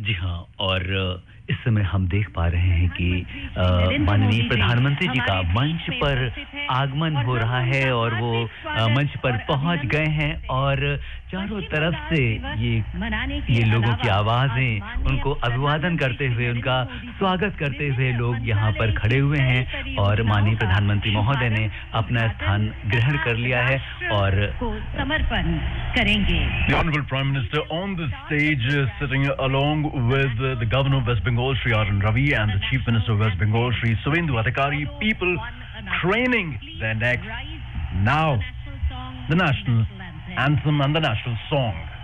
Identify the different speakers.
Speaker 1: जी हाँ, और इस समय हम देख पा रहे हैं कि माननीय प्रधानमंत्री जी का मंच पर आगमन हो रहा है और वो मंच पर पहुंच गए हैं और चारों तरफ से ये लोगों की आवाजें उनको अभिवादन करते हुए उनका स्वागत करते हुए लोग यहाँ पर खड़े हुए हैं और माननीय प्रधानमंत्री महोदय ने अपना स्थान ग्रहण कर लिया है और
Speaker 2: समर्पण करेंगे.
Speaker 3: The Honorable Prime Minister on the stage sitting along with the Governor of West Bengal, Shri R.N. Ravi, and the Chief Minister of West Bengal, Shri Suvendu Adhikari. People craning their necks. Now, the national anthem and the national song.